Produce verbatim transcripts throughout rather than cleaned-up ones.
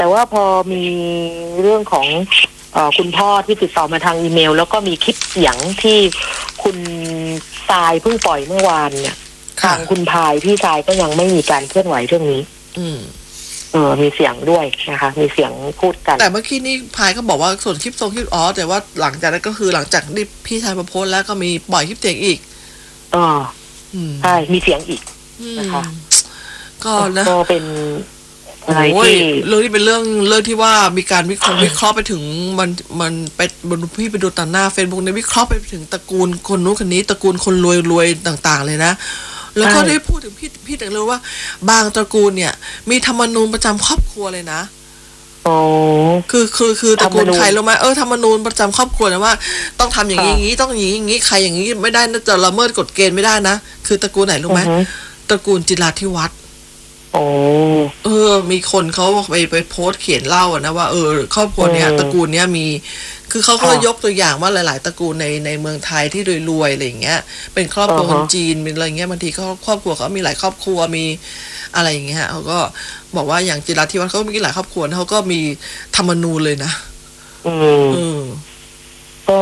แต่ว่าพอมีเรื่องของเอ่อคุณพ่อที่ติดต่อมาทางอีเมลแล้วก็มีคลิปเสียงที่คุณทรายเพิ่งปล่อยเมื่อวานเนี่ยทางคุณพายพี่ชายก็ยังไม่มีการเคลื่อนไหวเรื่องนี้อืมเออมีเสียงด้วยนะคะมีเสียงพูดกันแต่เมื่อกี้นี้พายก็บอกว่าส่วนคลิปทรงคลิปอ๋อแต่ว่าหลังจากนั้นก็คือหลังจากที่พี่ชายมาโพสแล้วก็มีปล่อยคลิปเสียงอีกอ๋อใช่มีเสียงอีกนะคะก็นะก็เป็นอะไรที่เรื่องที่เป็นเรื่องเรื่องที่ว่ามีการวิเคราะห์วิเคราะห์ไปถึงมันมันไปบนพี่ไปดูต่างหน้าเฟซบุ๊กในวิเคราะห์ไปถึงตระกูลคนนู้นคนนี้ตระกูลคนรวยรวยต่างๆเลยนะแล้วก็ได้พูดถึงพี่พี่แต่เลยว่าบางตระกูลเนี่ยมีธรรมนูญประจำครอบครัวเลยนะโอ้คือคือคือตระกูลใครรู้ไหมเออธรรมนูญประจำครอบครัวนะว่าต้องทำอย่างนี้อย่างนี้ต้องอย่างนี้อย่างนี้ใครอย่างนี้ไม่ได้นะจะละเมิดกฎเกณฑ์ไม่ได้นะคือตระกูลไหนรู้ไหมตระกูลจิราธิวัฒน์โอ้เออมีคนเขาไปไปโพสเขียนเล่าอะนะว่าเออครอบครัวเนี้ยตระกูลเนี้ยมีคือเขาก็ยกตัวอย่างว่าหลายๆตระกูลในในเมืองไทยที่รวยๆอะไรอย่างเงี้ยเป็นครอบครัวคนจีนเป็นอะไรเงี้ยบางทีเขาครอบครัวเขามีหลายครอบครัวมีอะไรอย่างเงี้ยเขาก็บอกว่าอย่างจิราธิวัฒน์เขามีหลายครอบครัวเขาก็มีธรรมนูญเลยนะอืมก็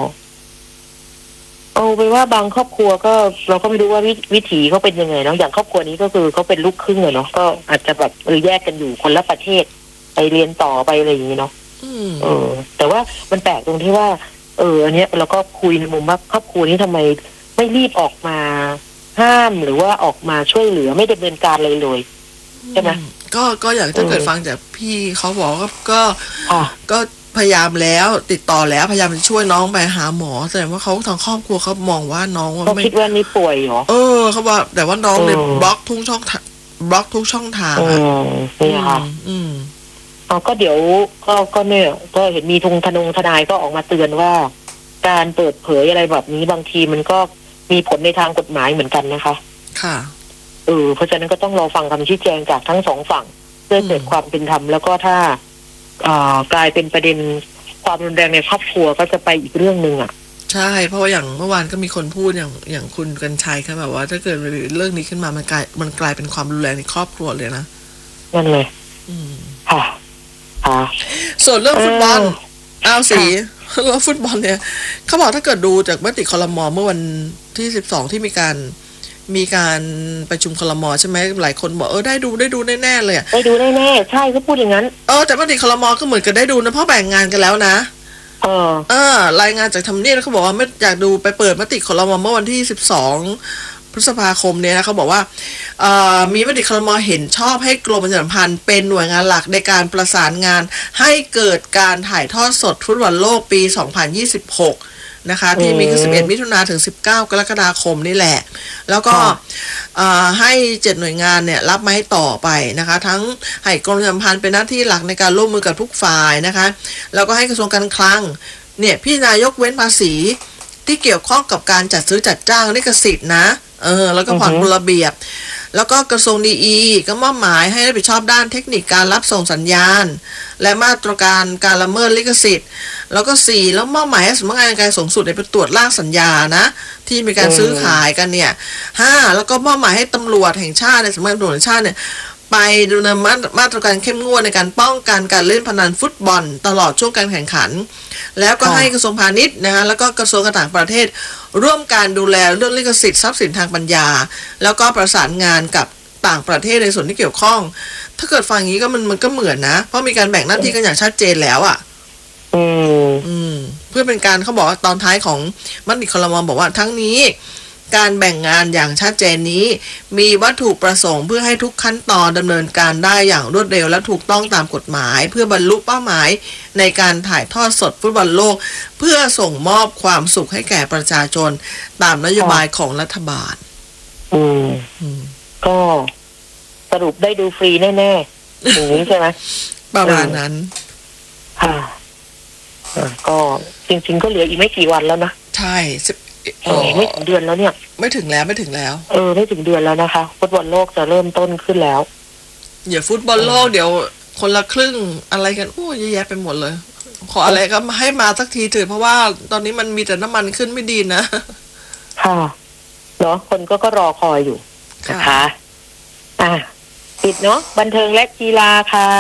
เอาไปว่าบางครอบครัวก็เราก็ไม่รู้ว่าวิถีเขาเป็นยังไงเนาะอย่างครอบครัวนี้ก็คือเขาเป็นลูกครึ่งอะเนาะก็อาจจะแบบเออแยกกันอยู่คนละประเทศไปเรียนต่อไปอะไรอย่างนี้เนาะเออแต่ว่ามันแปลกตรงที่ว่าเอออันเนี้ยเราก็คุยในมุมว่าครอบครัวนี้ทำไมไม่รีบออกมาห้ามหรือว่าออกมาช่วยเหลือไม่ดำเนินการเลยเลยใช่ไหมก็ก็อย่างถ้าเกิดฟังจากพี่เขาบอกก็ก็ก็พยายามแล้วติดต่อแล้วพยายามจะช่วยน้องไปหาหมอแสดงว่าเขาทางครอบครัวเขามองว่าน้องเขาคิดว่านี่ป่วยเหรอเออเขาบอกแต่ว่าน้องเนี่ยบล็อกทุกช่องบล็อกทุกช่องทางอ่ะนี่ค่ะอืมอ๋อก็เดี๋ยวก็ก็เนี่ยก็เห็นมีทุงทนงทนายก็ออกมาเตือนว่าการเปิดเผยอะไรแบบนี้บางทีมันก็มีผลในทางกฎหมายเหมือนกันนะคะค่ะเออเพราะฉะนั้นก็ต้องรอฟังคำชี้แจงจากทั้งสองฝั่งเพื่อเกิดความเป็นธรรมแล้วก็ถ้ากลายเป็นประเด็นความรุนแรงในครอบครัวก็จะไปอีกเรื่องนึงอ่ะใช่เพราะว่าอย่างเมื่อวานก็มีคนพูดอย่างอย่างคุณกรรชัยเขาแบบว่าถ้าเกิดเรื่องนี้ขึ้นมามันกลายมันกลายเป็นความรุนแรงในครอบครัวเลยนะนั่นเลยอืมค่ะค่ะส่วนเรื่องฟุตบอลเอาสีเรื่องฟุตบอลเนี่ยเขาบอกถ้าเกิดดูจากมติครม.เมื่อวันที่สิบสองที่มีการมีการประชุมครม.ใช่ไหมหลายคนบอกเออได้ดูได้ดูแน่ๆเลยได้ดูแน่ๆใช่ก็พูดอย่างนั้นเออแต่มติครม.ก็เหมือนกับได้ดูนะเพราะแบ่งงานกันแล้วนะเออเออรายงานจากทำเนียบเขาบอกว่าไม่อยากดูไปเปิดมติครม.เมื่อวันที่สิบสองพฤษภาคมเนี่ยนะเขาบอกว่าเอ่อมีมติครม.เห็นชอบให้กรมประชาสัมพันธ์เป็นหน่วยงานหลักในการประสานงานให้เกิดการถ่ายทอดสดฟุตบอลโลกปีสองพันยี่สิบหกนะคะที่มีคือสิบเอ็ดมิถุนายนถึงสิบเก้ากรกฎาคมนี่แหละแล้วก็ให้เจ็ดหน่วยงานเนี่ยรับมาให้ต่อไปนะคะทั้งให้กรมประชาสัมพันธ์เป็นหน้าที่หลักในการร่วมมือกับทุกฝ่ายนะคะแล้วก็ให้กระทรวงการคลังเนี่ยพี่นายกเว้นภาษีที่เกี่ยวข้องกับการจัดซื้อจัดจ้างลิขสิทธิ์นะเออแล้วก็ผ่อนระเบียบแล้วก็กระทรวงดีอีก็มอบหมายให้รับผิดชอบด้านเทคนิคการรับส่งสัญญาณและมาตรการการละเมิดลิขสิทธิ์แล้วก็สี่แล้วมอบหมายให้สำนักงานการสูงสุดไปตรวจร่างสัญญานะที่มีการซื้อขายกันเนี่ยห้าแล้วก็มอบหมายให้ตำรวจแห่งชาติในสำนักงานตำรวจแห่งชาติเนี่ยไปดำเนินมาตรการเข้มงวดในการป้องกันการเล่นพนันฟุตบอลตลอดช่วงการแข่งขันแล้วก็ให้กระทรวงพาณิชย์นะคะแล้วก็กระทรวงการต่างประเทศร่วมการดูแลเรื่องลิขสิทธิ์ทรัพย์สินทางปัญญาแล้วก็ประสานงานกับต่างประเทศในส่วนที่เกี่ยวข้องถ้าเกิดฟังอย่างนี้ก็มันมันก็เหมือนนะเพราะมีการแบ่งหน้าที่กันอย่างชัดเจนแล้วอ่ะอืมอืมเพื่อเป็นการเขาบอกว่าตอนท้ายของมติครม.บอกว่าทั้งนี้การแบ่งงานอย่างชัดเจนนี้มีวัตถุประสงค์เพื่อให้ทุกขั้นตอนดำเนินการได้อย่างรวดเร็วและถูกต้องตามกฎหมายเพื่อบรรลุเป้าหมายในการถ่ายทอดสดฟุตบอลโลกเพื่อส่งมอบความสุขให้แก่ประชาชนตามนโยบายของรัฐบาลอืมก็สรุปได้ดูฟรีแน่ๆอย่างนี้ใช่ไหมประมาณนั้นค่ะก็จริงๆก็เหลืออีกไม่กี่วันแล้วนะใช่เออไม่ถึงเดือนแล้วเนี่ยไม่ถึงแล้วไม่ถึงแล้วเออไม่ถึงเดือนแล้วนะคะฟุตบอลโลกจะเริ่มต้นขึ้นแล้วเดี๋ยวฟุตบอลโลกเดี๋ยวคนละครึ่งอะไรกันโอ้ยแย่ไปหมดเลยขออะไรก็ให้มาสักทีเถิดเพราะว่าตอนนี้มันมีแต่น้ำมันขึ้นไม่ดีนะค่ะเนาะคนก็ก็รอคอยอยู่นะคะอ่ะปิดเนาะบันเทิงและกีฬาค่ะ